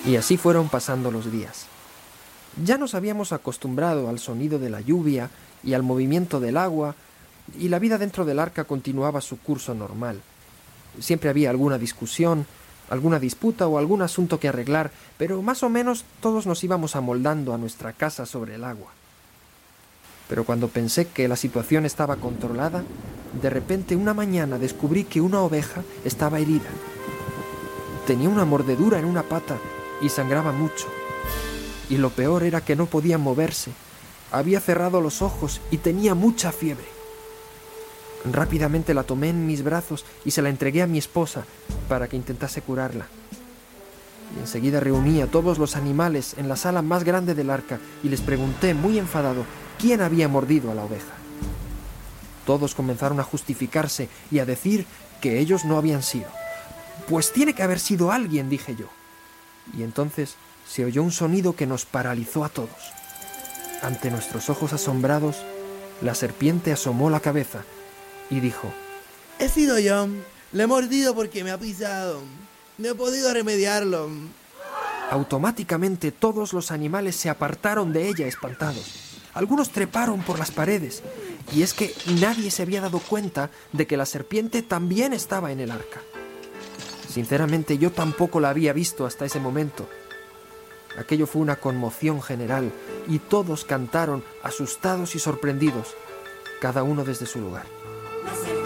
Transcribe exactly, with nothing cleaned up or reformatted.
Y así fueron pasando los días. Ya nos habíamos acostumbrado al sonido de la lluvia y al movimiento del agua, y la vida dentro del arca continuaba su curso normal. Siempre había alguna discusión, alguna disputa o algún asunto que arreglar, pero más o menos todos nos íbamos amoldando a nuestra casa sobre el agua. Pero cuando pensé que la situación estaba controlada, de repente una mañana descubrí que una oveja estaba herida. Tenía una mordedura en una pata y sangraba mucho. Y lo peor era que no podía moverse. Había cerrado los ojos y tenía mucha fiebre. Rápidamente la tomé en mis brazos y se la entregué a mi esposa para que intentase curarla. Y enseguida reuní a todos los animales en la sala más grande del arca y les pregunté, muy enfadado, quién había mordido a la oveja. Todos comenzaron a justificarse y a decir que ellos no habían sido. Pues tiene que haber sido alguien, dije yo. Y entonces se oyó un sonido que nos paralizó a todos. Ante nuestros ojos asombrados, la serpiente asomó la cabeza y dijo: He sido yo, le he mordido porque me ha pisado, no he podido remediarlo. Automáticamente todos los animales se apartaron de ella espantados. Algunos treparon por las paredes, y es que nadie se había dado cuenta de que la serpiente también estaba en el arca. Sinceramente, yo tampoco la había visto hasta ese momento. Aquello fue una conmoción general, y todos cantaron, asustados y sorprendidos, cada uno desde su lugar.